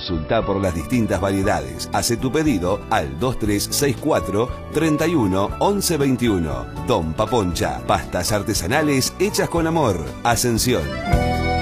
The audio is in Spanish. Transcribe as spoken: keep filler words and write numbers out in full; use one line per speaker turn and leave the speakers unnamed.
Consulta por las distintas variedades. Hace tu pedido al dos tres seis cuatro, treinta y uno, once veintiuno. Don Paponcha, pastas artesanales hechas con amor. Ascensión.